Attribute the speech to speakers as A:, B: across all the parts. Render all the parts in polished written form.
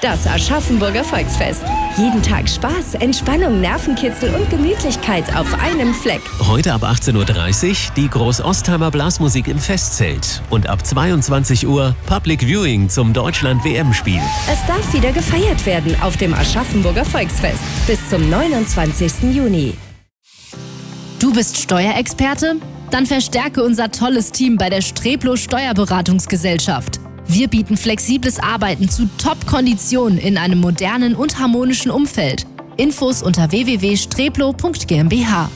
A: Das Aschaffenburger Volksfest. Jeden Tag Spaß, Entspannung, Nervenkitzel und Gemütlichkeit auf einem Fleck.
B: Heute ab 18:30 Uhr die Groß-Ostheimer Blasmusik im Festzelt. Und ab 22 Uhr Public Viewing zum Deutschland-WM-Spiel.
A: Es darf wieder gefeiert werden auf dem Aschaffenburger Volksfest. Bis zum 29. Juni.
C: Du bist Steuerexperte? Dann verstärke unser tolles Team bei der Streplo Steuerberatungsgesellschaft. Wir bieten flexibles Arbeiten zu Top-Konditionen in einem modernen und harmonischen Umfeld. Infos unter www.streplo.gmbH.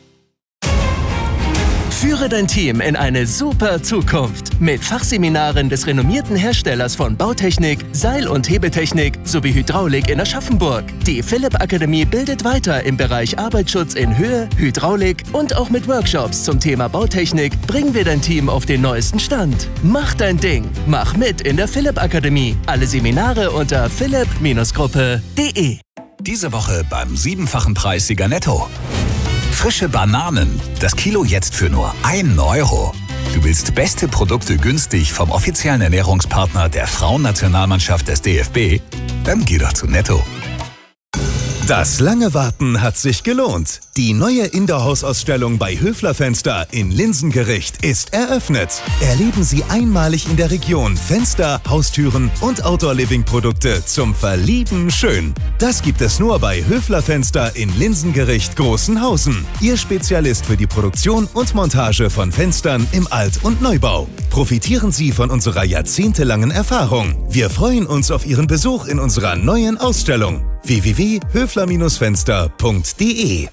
B: Führe dein Team in eine super Zukunft mit Fachseminaren des renommierten Herstellers von Bautechnik, Seil- und Hebetechnik sowie Hydraulik in Aschaffenburg. Die Philipp Akademie bildet weiter im Bereich Arbeitsschutz in Höhe, Hydraulik und auch mit Workshops zum Thema Bautechnik bringen wir dein Team auf den neuesten Stand. Mach dein Ding. Mach mit in der Philipp Akademie. Alle Seminare unter philipp-gruppe.de.
D: Diese Woche beim 7-fachen Preissieger Netto. Frische Bananen. Das Kilo jetzt für nur 1 Euro. Du willst beste Produkte günstig vom offiziellen Ernährungspartner der Frauennationalmannschaft des DFB? Dann geh doch zu Netto.
E: Das lange Warten hat sich gelohnt. Die neue Indoor-Hausausstellung bei Höfler Fenster in Linsengericht ist eröffnet. Erleben Sie einmalig in der Region Fenster, Haustüren und Outdoor-Living-Produkte zum Verlieben schön. Das gibt es nur bei Höfler Fenster in Linsengericht Großenhausen. Ihr Spezialist für die Produktion und Montage von Fenstern im Alt- und Neubau. Profitieren Sie von unserer jahrzehntelangen Erfahrung. Wir freuen uns auf Ihren Besuch in unserer neuen Ausstellung. www.höfler-fenster.de.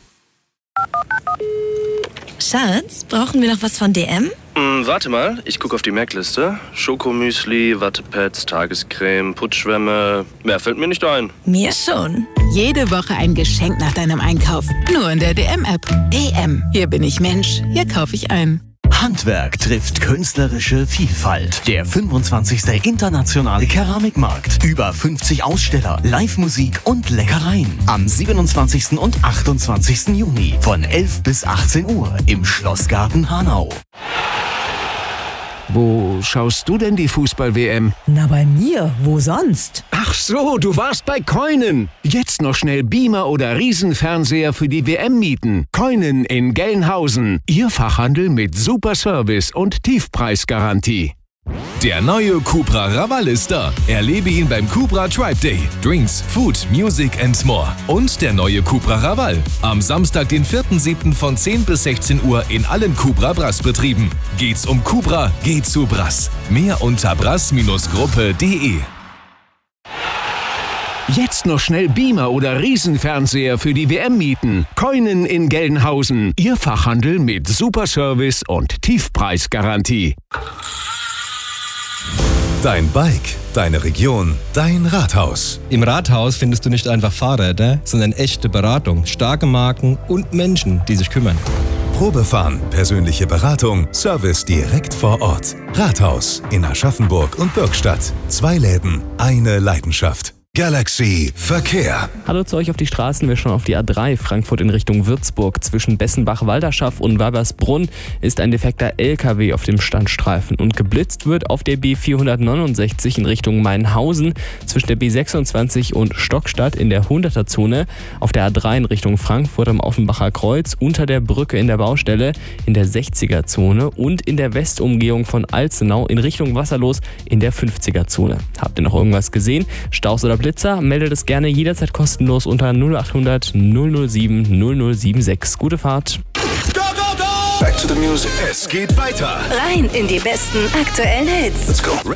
F: Schatz, brauchen wir noch was von DM?
G: Warte mal, ich gucke auf die Merkliste. Schokomüsli, Wattepads, Tagescreme, Putzschwämme. Mehr fällt mir nicht ein.
F: Mir schon.
H: Jede Woche ein Geschenk nach deinem Einkauf. Nur in der DM-App. DM. Hier bin ich Mensch. Hier kaufe ich ein.
B: Handwerk trifft künstlerische Vielfalt. Der 25. Internationale Keramikmarkt. Über 50 Aussteller, Live-Musik und Leckereien. Am 27. und 28. Juni von 11 bis 18 Uhr im Schlossgarten Hanau.
I: Wo schaust du denn die Fußball-WM?
J: Na, bei mir. Wo sonst?
I: Ach so, du warst bei Koinen. Jetzt noch schnell Beamer oder Riesenfernseher für die WM mieten. Koinen in Gelnhausen. Ihr Fachhandel mit super Service und Tiefpreisgarantie.
K: Der neue Cupra Raval ist da. Erlebe ihn beim Cupra Tribe Day. Drinks, Food, Music and more. Und der neue Cupra Raval. Am Samstag, den 4.7. von 10 bis 16 Uhr in allen Cupra Brass-Betrieben. Geht's um Cupra, geht's zu Brass. Mehr unter brass-gruppe.de.
I: Jetzt noch schnell Beamer oder Riesenfernseher für die WM mieten. Koinen in Gelnhausen. Ihr Fachhandel mit super Service und Tiefpreisgarantie.
E: Dein Bike, deine Region, dein Rathaus.
L: Im Rathaus findest du nicht einfach Fahrräder, sondern echte Beratung, starke Marken und Menschen, die sich kümmern.
E: Probefahren, persönliche Beratung, Service direkt vor Ort. Rathaus in Aschaffenburg und Bürgstadt. 2 Läden, eine Leidenschaft. Galaxy Verkehr.
M: Hallo zu euch auf die Straßen. Wir schauen auf die A3 Frankfurt in Richtung Würzburg. Zwischen Bessenbach-Walderschaff und Weibersbrunn ist ein defekter LKW auf dem Standstreifen und geblitzt wird auf der B469 in Richtung Mainhausen zwischen der B26 und Stockstadt in der 100er-Zone, auf der A3 in Richtung Frankfurt am Offenbacher Kreuz, unter der Brücke in der Baustelle in der 60er-Zone und in der Westumgehung von Alzenau in Richtung Wasserlos in der 50er-Zone. Habt ihr noch irgendwas gesehen? Staus oder Blitzer? Meldet es gerne jederzeit kostenlos unter 0800 007 0076. Gute Fahrt.
E: Back to the music. Es geht weiter.
A: Rein in die besten aktuellen Hits.
E: Let's go.